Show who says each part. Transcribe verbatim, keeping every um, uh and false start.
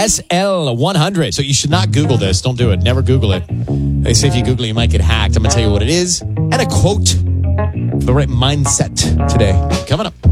Speaker 1: S L one hundred. So you should not Google this. Don't do it. Never Google it. They say if you Google it, you might get hacked. I'm going to tell you what it is and a quote for the right mindset today. Coming up.